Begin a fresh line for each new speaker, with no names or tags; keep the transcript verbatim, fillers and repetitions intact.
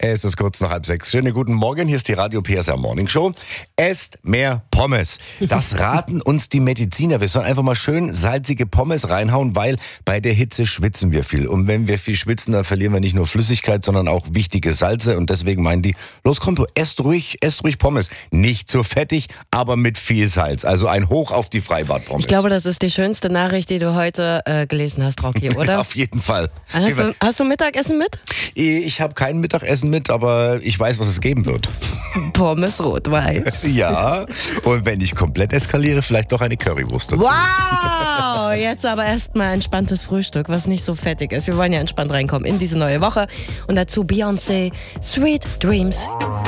Es ist kurz nach halb sechs. Schönen guten Morgen, hier ist die Radio P S R Morning Show. Esst mehr Pommes. Das raten uns die Mediziner. Wir sollen einfach mal schön salzige Pommes reinhauen, weil bei der Hitze schwitzen wir viel. Und wenn wir viel schwitzen, dann verlieren wir nicht nur Flüssigkeit, sondern auch wichtige Salze. Und deswegen meinen die, los Kompo, esst ruhig, esst ruhig Pommes. Nicht so fettig, aber mit viel Salz. Also ein Hoch auf die Freibad-Pommes.
Ich glaube, das ist die schönste Nachricht, die du heute äh, gelesen hast, Rocky, oder?
Auf jeden Fall.
Hast du, hast du Mittagessen mit?
Ich habe kein Mittagessen mit, aber ich weiß, was es geben wird.
Pommes rot-weiß.
Ja, und wenn ich komplett eskaliere, vielleicht doch eine Currywurst dazu.
Wow, jetzt aber erstmal entspanntes Frühstück, was nicht so fettig ist. Wir wollen ja entspannt reinkommen in diese neue Woche. Und dazu Beyoncé, Sweet Dreams.